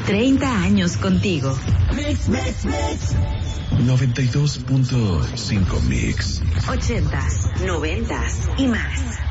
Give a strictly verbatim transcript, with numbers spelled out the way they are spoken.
treinta años contigo. Mix, mix, mix. noventa y dos punto cinco Mix. ochentas, noventas y más.